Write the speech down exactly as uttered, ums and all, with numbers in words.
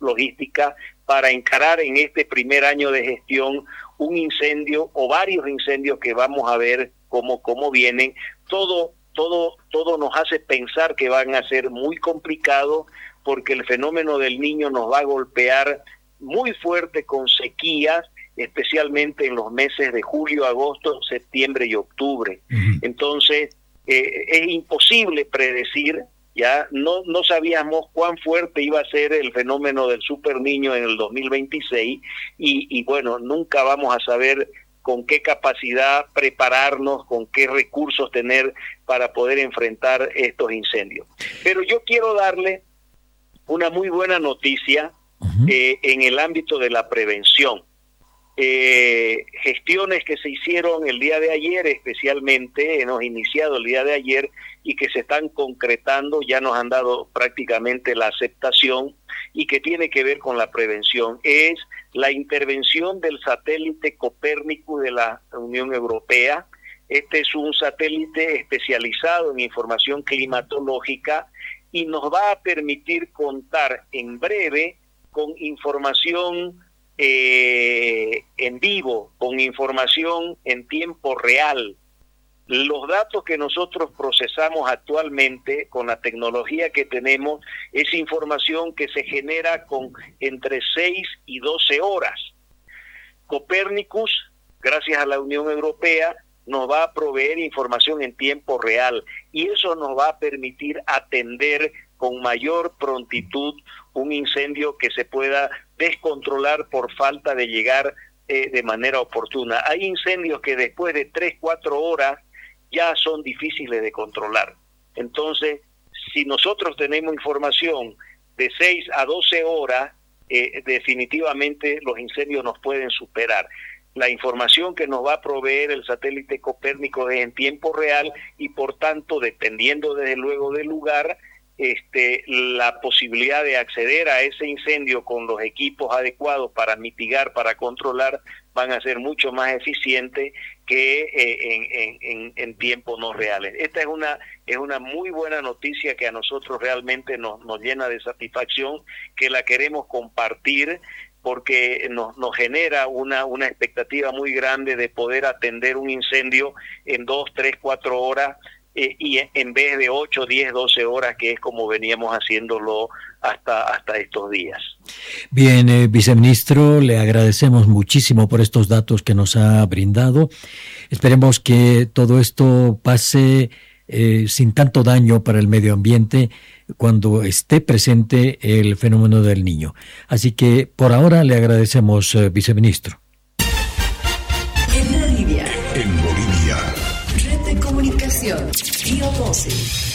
logística para encarar en este primer año de gestión un incendio o varios incendios que vamos a ver cómo, cómo vienen. Todo, todo, todo nos hace pensar que van a ser muy complicados porque el fenómeno del Niño nos va a golpear muy fuerte con sequías, especialmente en los meses de julio, agosto, septiembre y octubre. Uh-huh. Entonces, eh, es imposible predecir. Ya no no sabíamos cuán fuerte iba a ser el fenómeno del Super Niño en el dos mil veintiséis y, y bueno, nunca vamos a saber con qué capacidad prepararnos, con qué recursos tener para poder enfrentar estos incendios. Pero yo quiero darle una muy buena noticia uh-huh. eh, en el ámbito de la prevención. Eh, gestiones que se hicieron el día de ayer, especialmente hemos iniciado el día de ayer y que se están concretando, ya nos han dado prácticamente la aceptación y que tiene que ver con la prevención, es la intervención del satélite Copérnicus de la Unión Europea. Este es un satélite especializado en información climatológica y nos va a permitir contar en breve con información Eh, en vivo, con información en tiempo real. Los datos que nosotros procesamos actualmente con la tecnología que tenemos es información que se genera con entre seis y doce horas. Copérnicus, gracias a la Unión Europea, nos va a proveer información en tiempo real y eso nos va a permitir atender con mayor prontitud un incendio que se pueda descontrolar por falta de llegar eh, de manera oportuna. Hay incendios que después de tres, cuatro horas ya son difíciles de controlar. Entonces, si nosotros tenemos información de seis a doce horas, eh, definitivamente los incendios nos pueden superar. La información que nos va a proveer el satélite Copérnico es en tiempo real y por tanto, dependiendo desde luego del lugar, Este, la posibilidad de acceder a ese incendio con los equipos adecuados para mitigar, para controlar, van a ser mucho más eficientes que eh, en, en, en tiempos no reales. Esta es una es una muy buena noticia que a nosotros realmente nos, nos llena de satisfacción, que la queremos compartir porque nos, nos genera una, una expectativa muy grande de poder atender un incendio en dos, tres, cuatro horas, Eh, y en vez de ocho, diez, doce horas, que es como veníamos haciéndolo hasta, hasta estos días. Bien, eh, viceministro, le agradecemos muchísimo por estos datos que nos ha brindado. Esperemos que todo esto pase eh, sin tanto daño para el medio ambiente cuando esté presente el fenómeno del Niño. Así que por ahora le agradecemos, eh, viceministro. En Bolivia. En Bolivia. Red de Comunicación. Bio doce.